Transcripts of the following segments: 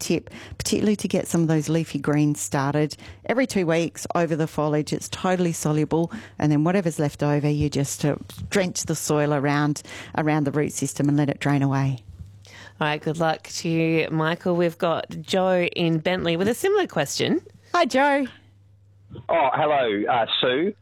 tip, particularly to get some of those leafy greens started. Every 2 weeks over the foliage, it's totally soluble, and then whatever's left over, you just drench the soil around the root system and let it drain away. All right, good luck to you, Michael. We've got Joe in Bentley with a similar question. Hi, Joe. Oh, hello, Sue.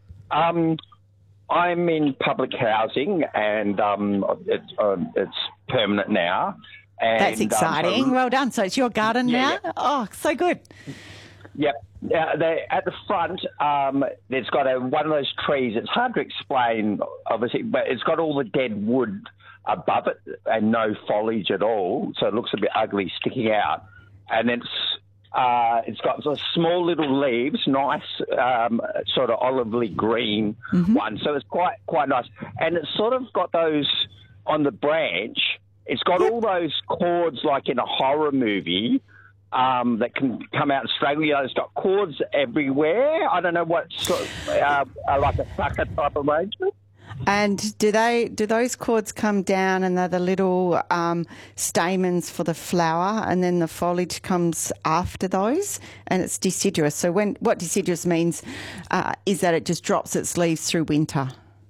I'm in public housing, and it's permanent now. And, that's exciting. Well done. So it's your garden now? Yeah. Oh, so good. Yep. At the front, there's got one of those trees. It's hard to explain, obviously, but it's got all the dead wood above it and no foliage at all, so it looks a bit ugly sticking out. And it's got sort of small little leaves, nice sort of olively green one. So it's quite nice. And it's sort of got those on the branch. It's got all those cords like in a horror movie that can come out and strangle you. It's got cords everywhere. I don't know what sort of, like a sucker type arrangement. And do those cords come down and they're the little stamens for the flower, and then the foliage comes after those, and it's deciduous. So what deciduous means is that it just drops its leaves through winter.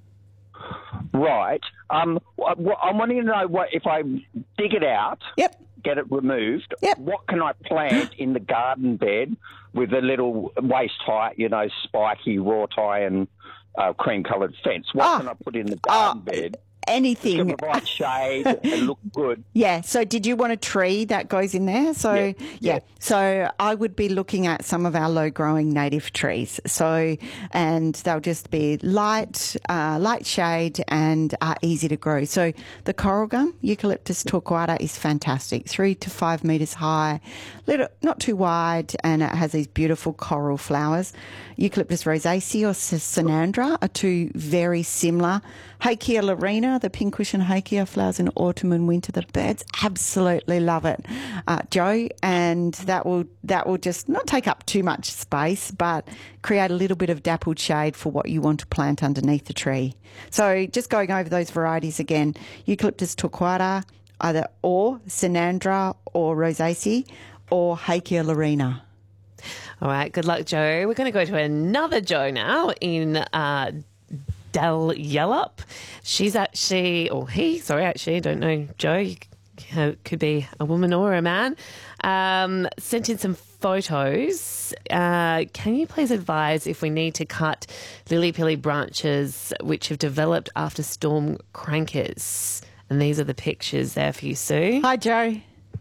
Right. I'm wanting to know if I dig it out, get it removed, what can I plant in the garden bed with a little waist-height, spiky raw tie and cream-coloured fence? What can I put in the garden bed? Anything. To provide shade and look good. Yeah. So did you want a tree that goes in there? So, yeah. So I would be looking at some of our low-growing native trees. So, and they'll just be light shade and are easy to grow. So the coral gum, Eucalyptus torquata, is fantastic. 3 to 5 metres high, not too wide, and it has these beautiful coral flowers. Eucalyptus rosaceae or Sinandra are two very similar. Hakea lorena, the pincushion hakea, flowers in autumn and winter. The birds absolutely love it, Joe, and that will just not take up too much space, but create a little bit of dappled shade for what you want to plant underneath the tree. So just going over those varieties again: Eucalyptus torquata, or Sinandra or rosaceae, or Hakea lorena. All right, good luck, Joe. We're going to go to another Joe now in Dalyellup. She's actually, or he, sorry, actually, I don't know, Joe, could be a woman or a man, sent in some photos. Can you please advise if we need to cut lily-pilly branches which have developed after storm crankers? And these are the pictures there for you, Sue. Hi, Joe.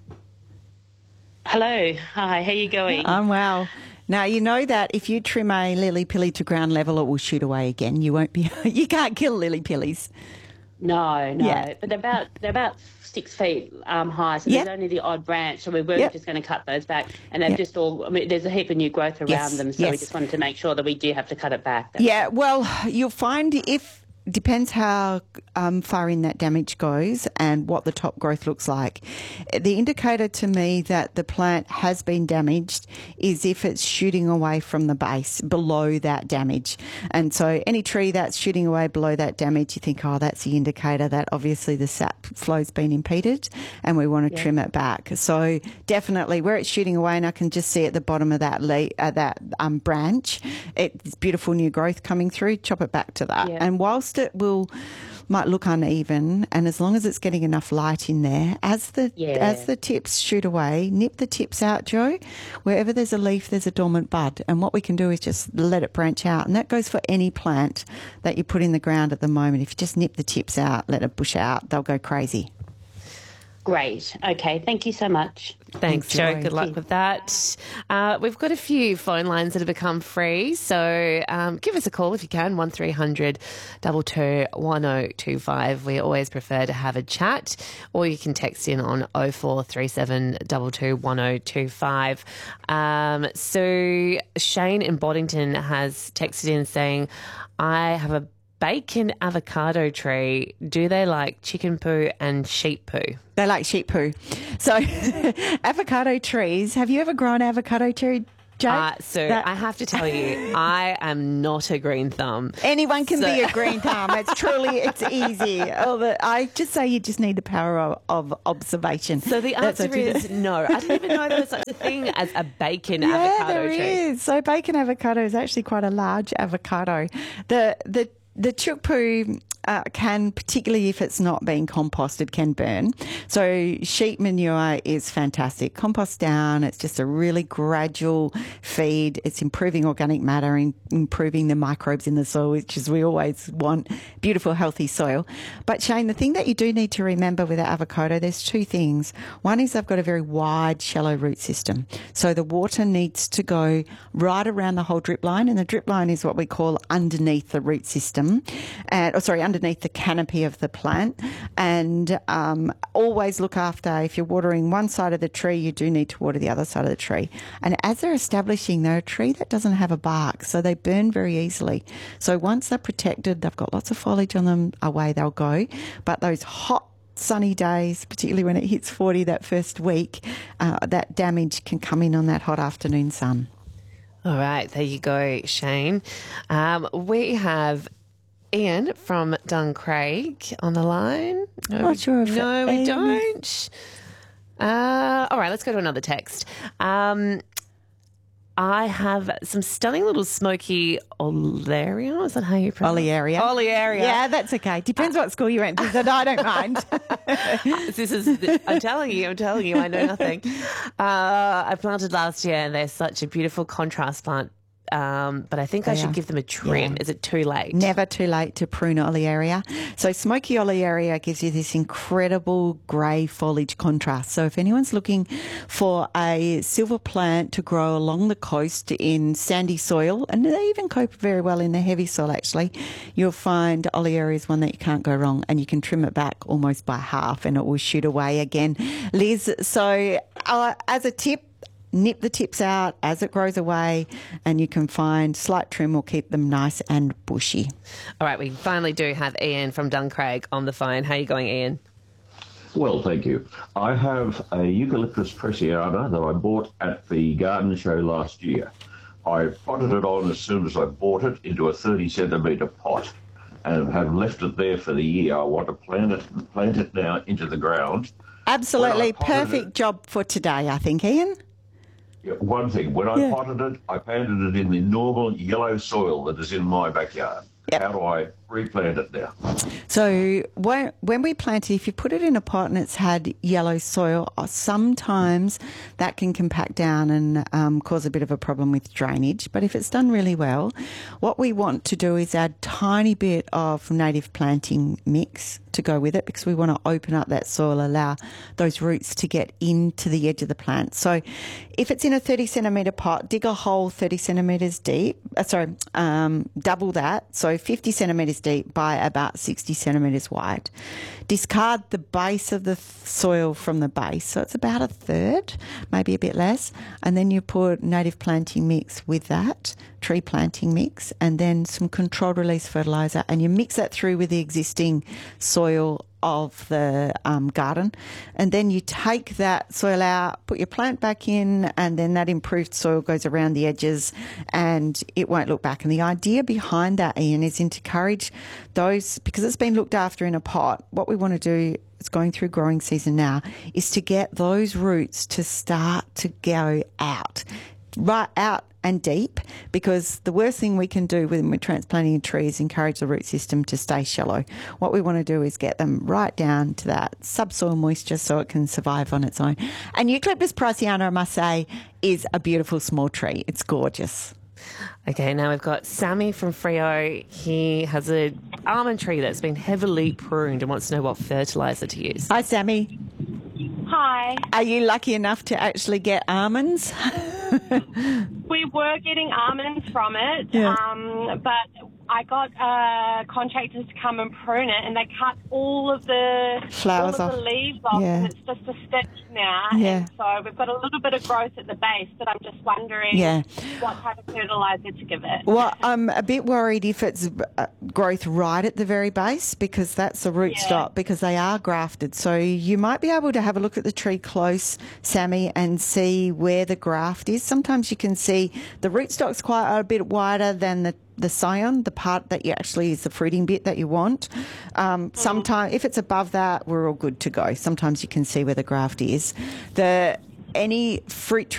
Hello. Hi, how are you going? I'm well. Now, you know that if you trim a lily-pilly to ground level, it will shoot away again. You can't kill lily-pillies. No. Yeah. But they're about 6 feet high, so there's only the odd branch, so we were just going to cut those back. And they've just all, there's a heap of new growth around them, so we just wanted to make sure that we do have to cut it back. Well, you'll find depends how far in that damage goes and what the top growth looks like. The indicator to me that the plant has been damaged is if it's shooting away from the base below that damage. And so any tree that's shooting away below that damage, you think, that's the indicator that obviously the sap flow's been impeded and we want to trim it back. So definitely where it's shooting away, and I can just see at the bottom of that branch, it's beautiful new growth coming through, chop it back to that. Yeah. And whilst it might look uneven, and as long as it's getting enough light in there, as the tips shoot away, nip the tips out, Joe. Wherever there's a leaf, there's a dormant bud, and what we can do is just let it branch out, and that goes for any plant that you put in the ground at the moment. If you just nip the tips out, let it bush out, they'll go crazy. Great. Okay. Thank you so much. Thanks, Joe. Good luck with that. We've got a few phone lines that have become free, so give us a call if you can, 1300 22 1025. We always prefer to have a chat, or you can text in on 0437 22 1025. So Shane in Boddington has texted in saying, I have a bacon avocado tree. Do they like chicken poo and sheep poo? They like sheep poo. So avocado trees, have you ever grown avocado tree, Jake? So I have to tell you, I am not a green thumb. Anyone can be a green thumb. It's easy. I just say you just need the power of observation. So the answer is no. I didn't even know there was such a thing as a bacon avocado tree. Yeah, there is. So bacon avocado is actually quite a large avocado. The chook poo can, particularly if it's not being composted, can burn. So sheep manure is fantastic. Compost down, it's just a really gradual feed. It's improving organic matter and improving the microbes in the soil, which is we always want beautiful, healthy soil. But Shane, the thing that you do need to remember with the avocado, there's two things. One is they've got a very wide, shallow root system. So the water needs to go right around the whole drip line, and the drip line is what we call underneath the root system, underneath the canopy of the plant. And always look after, if you're watering one side of the tree, you do need to water the other side of the tree. And as they're establishing, they're a tree that doesn't have a bark, so they burn very easily. So once they're protected, they've got lots of foliage on them, away they'll go. But those hot, sunny days, particularly when it hits 40 that first week, that damage can come in on that hot afternoon sun. All right, there you go, Shane. We have Ian from Duncraig on the line. Not sure if no, we don't. All right, let's go to another text. I have some stunning little smoky Olearia. Is that how you pronounce it? Olearia. Yeah, that's okay. Depends what school you went to, so I don't mind. I'm telling you, I know nothing. I planted last year, and they're such a beautiful contrast plant. But I think I should give them a trim. Yeah. Is it too late? Never too late to prune Olearia. So smoky Olearia gives you this incredible grey foliage contrast. So if anyone's looking for a silver plant to grow along the coast in sandy soil, and they even cope very well in the heavy soil actually, you'll find Olearia is one that you can't go wrong, and you can trim it back almost by half and it will shoot away again. Liz, so as a tip, nip the tips out as it grows away, and you can find slight trim will keep them nice and bushy. All right, we finally do have Ian from Duncraig on the phone. How are you going, Ian? Well, thank you. I have a Eucalyptus preciana that I bought at the garden show last year. I potted it on as soon as I bought it into a 30-centimetre pot and have left it there for the year. I want to plant it now into the ground. Absolutely perfect job for today, I think, Ian. Yeah, one thing, when I potted it, I planted it in the normal yellow soil that is in my backyard. Yep. How do I replant it now? So when we plant it, if you put it in a pot and it's had yellow soil, sometimes that can compact down and cause a bit of a problem with drainage. But if it's done really well, what we want to do is add tiny bit of native planting mix to go with it, because we want to open up that soil, allow those roots to get into the edge of the plant. So if it's in a 30-centimetre pot, dig a hole 30 centimetres deep, double that, so 50 centimetres deep by about 60 centimetres wide. Discard the base of the soil from the base, so it's about a third, maybe a bit less, and then you put native planting mix with that, tree planting mix, and then some controlled release fertiliser, and you mix that through with the existing soil of the garden, and then you take that soil out, put your plant back in, and then that improved soil goes around the edges and it won't look back. And the idea behind that, Ian, is to encourage those, because it's been looked after in a pot, what we want to do, it's going through growing season now, is to get those roots to start to go out, right out and deep, because the worst thing we can do when we're transplanting a tree is encourage the root system to stay shallow. What we want to do is get them right down to that subsoil moisture so it can survive on its own. And Eucalyptus priciana, I must say, is a beautiful small tree. It's gorgeous. Okay, now we've got Sammy from Freo. He has an almond tree that's been heavily pruned and wants to know what fertiliser to use. Hi, Sammy. Hi. Are you lucky enough to actually get almonds? We were getting almonds from it, but I got contractors to come and prune it, and they cut all of the flowers off, the leaves off, and it's just a stick now. Yeah. And so we've got a little bit of growth at the base, but I'm just wondering what type of fertiliser to give it. Well, I'm a bit worried if it's growth right at the very base, because that's a rootstock, because they are grafted. So you might be able to have a look at the tree close, Sammy, and see where the graft is. Sometimes you can see the rootstock's quite a bit wider than the scion, the part that you actually is the fruiting bit that you want. Sometimes, if it's above that, we're all good to go. Sometimes you can see where the graft is. Any fruit tree